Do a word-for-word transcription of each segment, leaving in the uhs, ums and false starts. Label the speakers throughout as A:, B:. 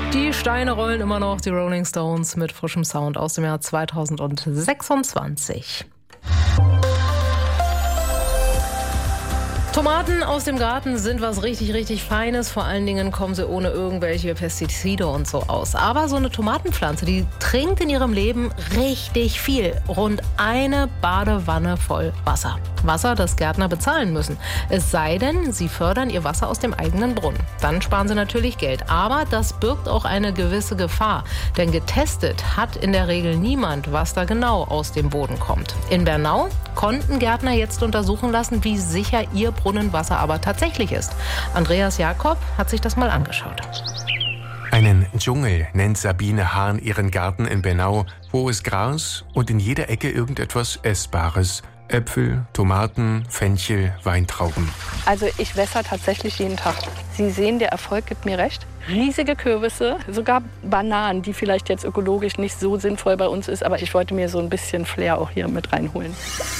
A: Die Steine rollen immer noch, die Rolling Stones mit frischem Sound aus dem Jahr zweitausendsechsundzwanzig. Tomaten aus dem Garten sind was richtig, richtig Feines. Vor allen Dingen kommen sie ohne irgendwelche Pestizide und so aus. Aber so eine Tomatenpflanze, die trinkt in ihrem Leben richtig viel. Rund eine Badewanne voll Wasser. Wasser, das Gärtner bezahlen müssen. Es sei denn, sie fördern ihr Wasser aus dem eigenen Brunnen. Dann sparen sie natürlich Geld. Aber das birgt auch eine gewisse Gefahr. Denn getestet hat in der Regel niemand, was da genau aus dem Boden kommt. In Bernau konnten Gärtner jetzt untersuchen lassen, wie sicher ihr Brunnenwasser aber tatsächlich ist. Andreas Jakob hat sich das mal angeschaut.
B: Einen Dschungel nennt Sabine Hahn ihren Garten in Bernau. Hohes Gras und in jeder Ecke irgendetwas Essbares. Äpfel, Tomaten, Fenchel, Weintrauben.
C: Also ich wässer tatsächlich jeden Tag. Sie sehen, der Erfolg gibt mir recht. Riesige Kürbisse, sogar Bananen, die vielleicht jetzt ökologisch nicht so sinnvoll bei uns ist. Aber ich wollte mir so ein bisschen Flair auch hier mit reinholen.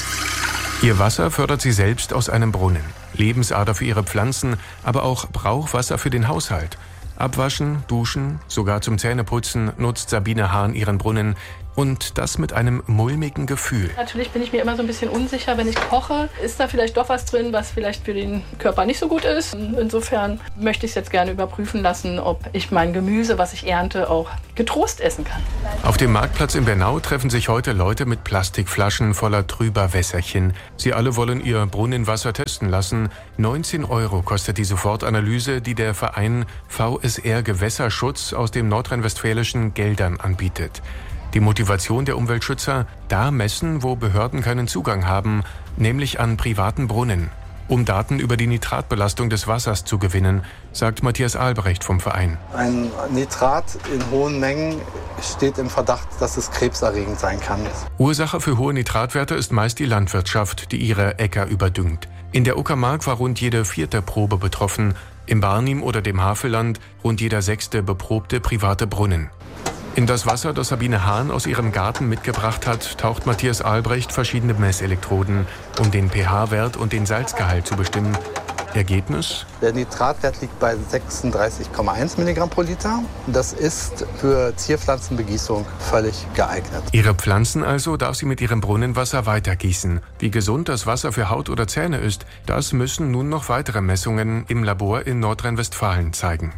B: Ihr Wasser fördert sie selbst aus einem Brunnen. Lebensader für ihre Pflanzen, aber auch Brauchwasser für den Haushalt. Abwaschen, duschen, sogar zum Zähneputzen nutzt Sabine Hahn ihren Brunnen. Und das mit einem mulmigen Gefühl.
C: Natürlich bin ich mir immer so ein bisschen unsicher, wenn ich koche. Ist da vielleicht doch was drin, was vielleicht für den Körper nicht so gut ist? Insofern möchte ich es jetzt gerne überprüfen lassen, ob ich mein Gemüse, was ich ernte, auch getrost essen kann.
B: Auf dem Marktplatz in Bernau treffen sich heute Leute mit Plastikflaschen voller trüber Wässerchen. Sie alle wollen ihr Brunnenwasser testen lassen. neunzehn Euro kostet die Sofortanalyse, die der Verein V S R Gewässerschutz aus dem nordrhein-westfälischen Geldern anbietet. Die Motivation der Umweltschützer: da messen, wo Behörden keinen Zugang haben, nämlich an privaten Brunnen, um Daten über die Nitratbelastung des Wassers zu gewinnen, sagt Matthias Albrecht vom Verein.
D: Ein Nitrat in hohen Mengen steht im Verdacht, dass es krebserregend sein kann.
B: Ursache für hohe Nitratwerte ist meist die Landwirtschaft, die ihre Äcker überdüngt. In der Uckermark war rund jede vierte Probe betroffen, im Barnim oder dem Havelland rund jeder sechste beprobte private Brunnen. In das Wasser, das Sabine Hahn aus ihrem Garten mitgebracht hat, taucht Matthias Albrecht verschiedene Messelektroden, um den pH-Wert und den Salzgehalt zu bestimmen. Ergebnis?
D: Der Nitratwert liegt bei sechsunddreißig Komma eins Milligramm pro Liter. Das ist für Zierpflanzenbegießung völlig geeignet.
B: Ihre Pflanzen also darf sie mit ihrem Brunnenwasser weitergießen. Wie gesund das Wasser für Haut oder Zähne ist, das müssen nun noch weitere Messungen im Labor in Nordrhein-Westfalen zeigen.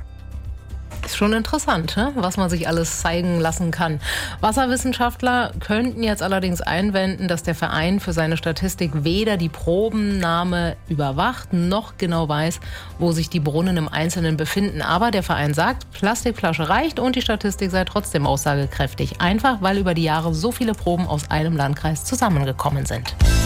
A: Ist schon interessant, ne? Was man sich alles zeigen lassen kann. Wasserwissenschaftler könnten jetzt allerdings einwenden, dass der Verein für seine Statistik weder die Probennahme überwacht, noch genau weiß, wo sich die Brunnen im Einzelnen befinden. Aber der Verein sagt, Plastikflasche reicht und die Statistik sei trotzdem aussagekräftig. Einfach, weil über die Jahre so viele Proben aus einem Landkreis zusammengekommen sind.